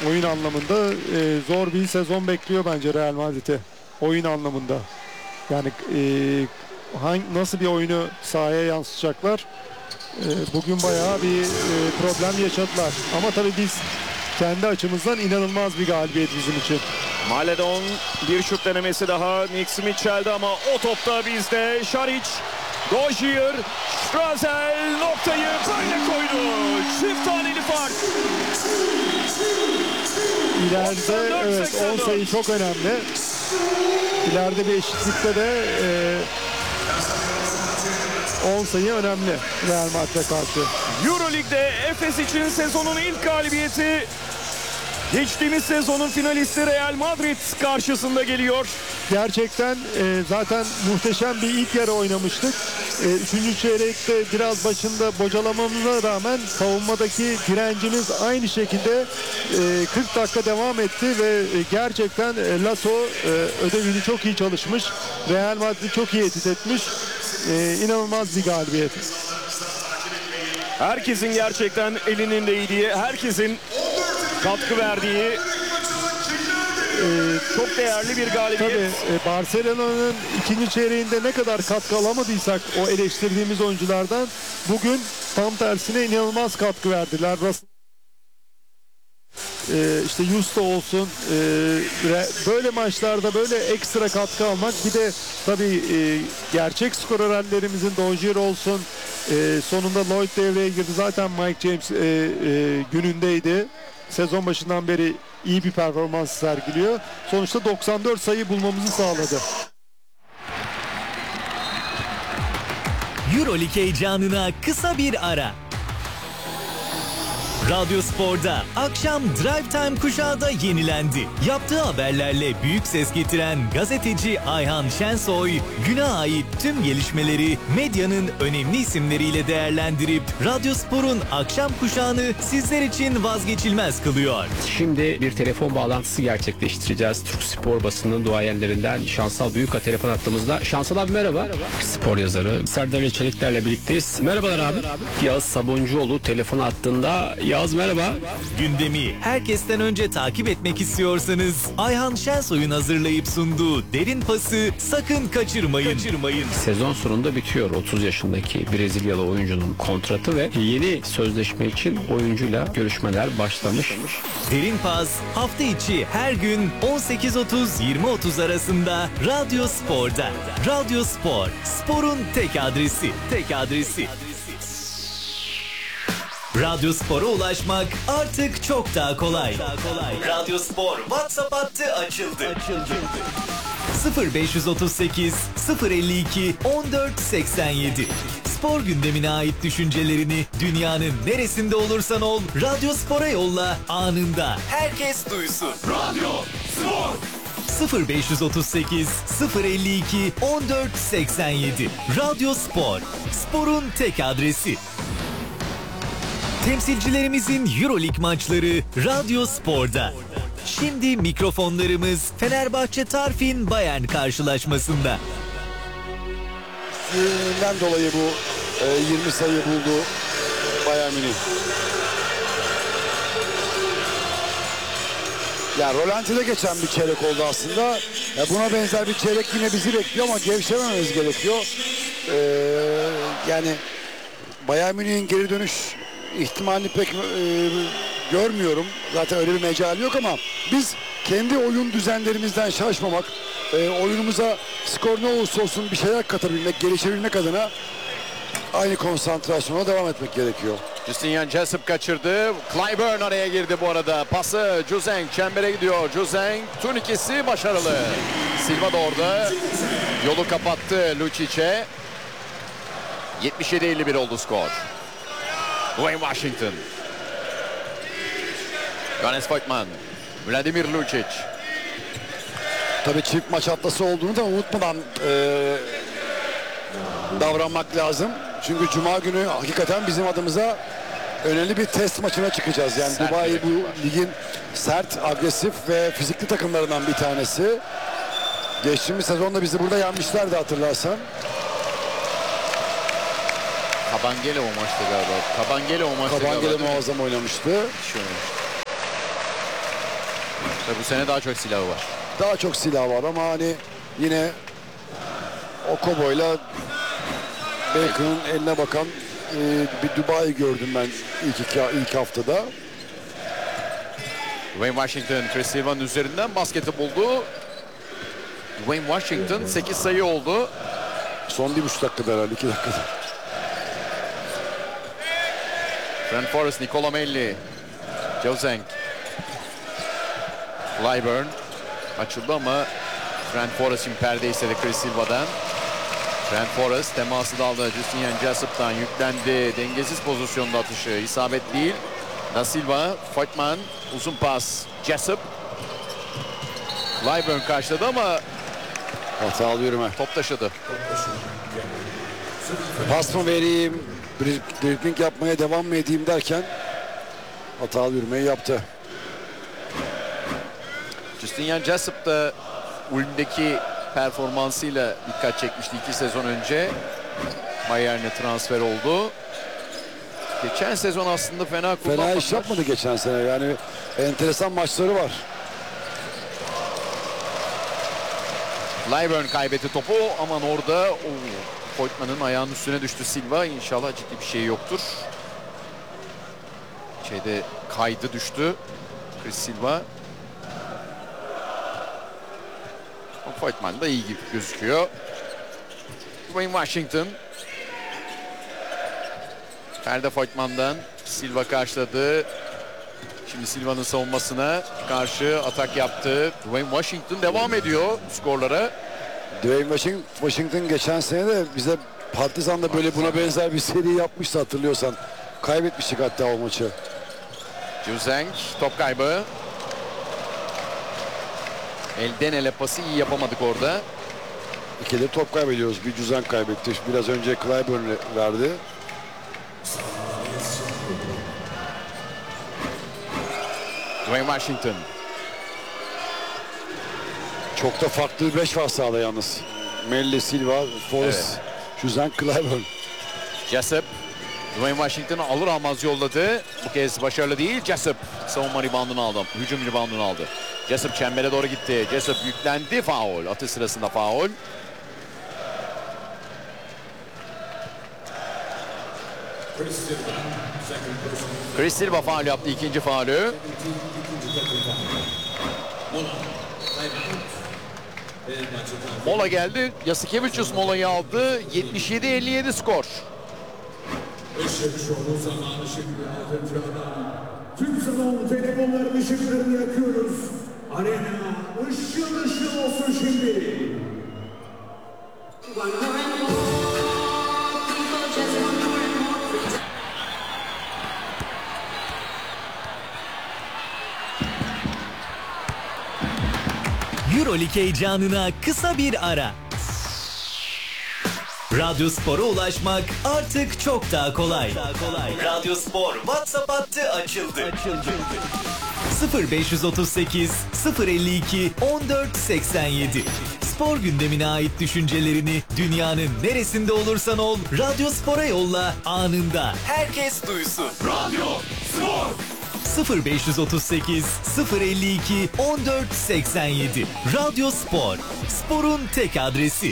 oyun anlamında zor bir sezon bekliyor bence Real Madrid'e. Oyun anlamında. Yani nasıl bir oyunu sahaya yansıtacaklar? Bugün bayağı bir problem yaşadılar. Ama tabii biz kendi açımızdan inanılmaz bir galibiyet bizim için. Maledon bir şut denemesi daha. Nick Smith çeldi ama o topta bizde. Šarić, Dozier, Strazel noktayı böyle koydu. Çift taneli fark. İleride evet 10 sayı çok önemli. İleride bir eşitlikte de 10 sayı önemli Real Madrid'e karşı. Euroleague'de Efes için sezonun ilk galibiyeti. Geçtiğimiz sezonun finalisti Real Madrid karşısında geliyor. Gerçekten zaten muhteşem bir ilk yarı oynamıştık. Üçüncü çeyrekte biraz başında bocalamamıza rağmen savunmadaki direncimiz aynı şekilde 40 dakika devam etti ve gerçekten Lasso ödevini çok iyi çalışmış. Real Madrid çok iyi etüt etmiş. İnanılmaz bir galibiyet. Herkesin gerçekten elinin değdiği, herkesin katkı verdiği çok değerli bir galibiyet. Tabii Barcelona'nın ikinci çeyreğinde ne kadar katkı alamadıysak o eleştirdiğimiz oyunculardan bugün tam tersine inanılmaz katkı verdiler. İşte Justo olsun, böyle maçlarda böyle ekstra katkı almak, bir de tabii gerçek skorerlerimizin Dozier olsun, sonunda Lloyd devreye girdi, zaten Mike James günündeydi, sezon başından beri iyi bir performans sergiliyor, sonuçta 94 sayı bulmamızı sağladı. Euroleague heyecanına kısa bir ara. Radyo Spor'da akşam Drive Time kuşağı da yenilendi. Yaptığı haberlerle büyük ses getiren gazeteci Ayhan Şensoy, güne ait tüm gelişmeleri medyanın önemli isimleriyle değerlendirip Radyo Spor'un akşam kuşağını sizler için vazgeçilmez kılıyor. Şimdi bir telefon bağlantısı gerçekleştireceğiz. Türk spor basının duayenlerinden Şansal Büyük'a telefon attığımızda. Şansal abi merhaba. Spor yazarı Serdar Çelikler'le birlikteyiz. Merhabalar abi. Yağız Sabuncuoğlu telefon attığında. Yağız merhaba. Gündemi herkesten önce takip etmek istiyorsanız Ayhan Şensoy'un hazırlayıp sunduğu Derin Pas'ı sakın kaçırmayın. Sezon sonunda bitiyor 30 yaşındaki Brezilyalı oyuncunun kontratı ve yeni sözleşme için oyuncuyla görüşmeler başlamış. Derin Pas hafta içi her gün 18.30-20.30 arasında Radyo Spor'da. Radyo Spor, sporun tek adresi. Radyo Spor'a ulaşmak artık çok daha kolay. Radyo Spor WhatsApp hattı açıldı. 0538 052 1487. Spor gündemine ait düşüncelerini dünyanın neresinde olursan ol Radyo Spor'a yolla, anında herkes duysun. Radyo Spor 0538 052 1487. Radyo Spor, sporun tek adresi. Temsilcilerimizin Euroleague maçları Radyo Spor'da. Şimdi mikrofonlarımız Fenerbahçe Tarfin Bayern karşılaşmasında. Bundan dolayı bu 20 sayı buldu Bayern Münih. Yani rolantide geçen bir çeyrek oldu aslında. Ya buna benzer bir çeyrek yine bizi bekliyor ama gevşemememiz gerekiyor. Yani Bayern Münih'in geri dönüş ihtimalini pek görmüyorum. Zaten öyle bir mecali yok ama biz kendi oyun düzenlerimizden şaşmamak, oyunumuza skor ne olursa olsun bir şeyler katabilmek, gelişebilmek adına aynı konsantrasyona devam etmek gerekiyor. Justinian Jessup kaçırdı. Clyburn araya girdi bu arada. Pası Juzeng çembere gidiyor. Juzeng turnikesi başarılı. Silva da orada. Yolu kapattı Lucic'e. 77-51 oldu skor. Dwayne Washington. Johannes Voigtmann. Vladimir Lucic. Tabii çift maç haftası olduğunu da unutmadan davranmak lazım. Çünkü Cuma günü hakikaten bizim adımıza önemli bir test maçına çıkacağız. Yani sert Dubai bu ligin sert, agresif ve fizikli takımlarından bir tanesi. Geçtiğimiz sezonda bizi burada yenmişlerdi hatırlarsan. Kabangele o maçta galiba. Kabangele muazzam oynamıştı. Ve bu sene daha çok silahı var. Daha çok silah var ama hani yine o Kobo'yla Bacon'ın eline bakan bir Dubai gördüm ben ilk haftada. Dwayne Washington, Chris Silva'nın üzerinden basketi buldu. Dwayne Washington 8 sayı oldu. Son 1,5 dakikada herhalde, 2 dakikada. Trent Forrest, Nicola Melli, Joseng, Clyburn açıldı ama Trent Forrest şimdi perde istedi Chris Silva'dan. Trent Forrest teması da aldı. Justinian Jessup'tan yüklendi. Dengesiz pozisyonda atışı. İsabet değil. Da Silva, Voigtman, uzun pas. Jessup. Clyburn karşıladı ama Hatalı yürüme. top taşıdı. Pas mı vereyim, dribbling yapmaya devam mı edeyim derken hatalı yürümeyi yaptı. Justinian Jessup da Ulm'deki performansıyla dikkat çekmişti 2 sezon önce. Bayern'e transfer oldu. Geçen sezon aslında fena kullanmadılar. Fena iş yapmadı geçen sene, yani enteresan maçları var. Clyburn kaybetti topu, aman orada Voigtman'ın ayağının üstüne düştü Silva. İnşallah ciddi bir şey yoktur. Kaydı düştü Chris Silva. Voigtman da iyi gibi gözüküyor. Dwayne Washington. Perde Voigtman'dan. Silva karşıladı. Şimdi Silva'nın savunmasına karşı atak yaptı. Dwayne Washington devam ediyor skorlara. Dwayne Washington geçen sene de bize Partizan'da böyle buna benzer bir seri yapmıştı, hatırlıyorsan. Kaybetmiştik hatta o maçı. Joseng top kaybı. Elden ele pası iyi yapamadık orada. İkide top kaybediyoruz. Bir Cüzen kaybetti. Biraz önce Clyburn verdi. Dwayne Washington. Çok da farklı bir 5 var sahada yalnız. Melli, Silva, Forrest, Cüzen, Clyburn. Jessup. Dwayne Washington'ı alır almaz yolladı. Bu kez başarılı değil. Jessup savunma reboundunu aldı. Hücum reboundunu aldı. Jessup çembere doğru gitti. Jessup yüklendi. Faul. Atış sırasında faul. Chris Silva faul yaptı. İkinci faulü. Mola geldi. Yasikevicius molayı aldı. 77-57 skor. Tüm salon telefonların ışıklarını yakıyoruz. Arena ışıl ışıl olsun şimdi. Euroleague heyecanına kısa bir ara. Radyo Spor'a ulaşmak artık çok daha kolay. Radyo Spor WhatsApp hattı açıldı. 0538 052 1487. Spor gündemine ait düşüncelerini dünyanın neresinde olursan ol Radyo Spor'a yolla, anında herkes duysun. Radyo Spor 0538 052 1487. Radyo Spor, sporun tek adresi.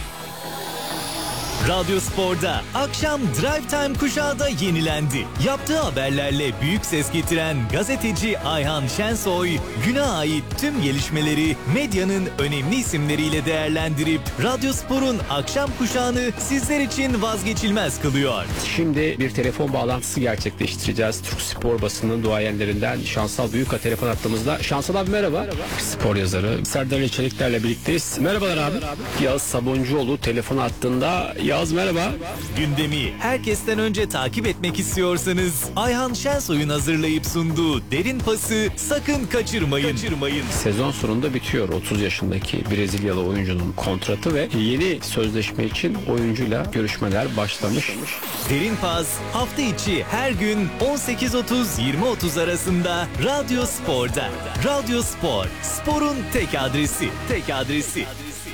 Radyo Spor'da akşam Drive Time kuşağı da yenilendi. Yaptığı haberlerle büyük ses getiren gazeteci Ayhan Şensoy, güne ait tüm gelişmeleri medyanın önemli isimleriyle değerlendirip Radyo Spor'un akşam kuşağını sizler için vazgeçilmez kılıyor. Şimdi bir telefon bağlantısı gerçekleştireceğiz. Türk spor basının duayenlerinden Şansal Büyük'a telefon attığımızda. Şansal abi merhaba. Spor yazarı Serdar Çelikler'le birlikteyiz. Merhabalar abi. Yağız Sabuncuoğlu telefon attığında. Yağız merhaba. Gündemi herkesten önce takip etmek istiyorsanız Ayhan Şensoy'un hazırlayıp sunduğu derin pası sakın kaçırmayın. Sezon sonunda bitiyor 30 yaşındaki Brezilyalı oyuncunun kontratı ve yeni sözleşme için oyuncuyla görüşmeler başlamış. Derin pas hafta içi her gün 18.30-20.30 arasında Radyo Spor'da. Radyo Spor, sporun tek adresi.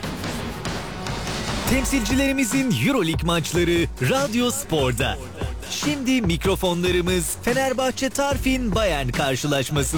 Temsilcilerimizin Euroleague maçları Radyo Spor'da. Şimdi mikrofonlarımız Fenerbahçe Tarfin Bayern karşılaşması.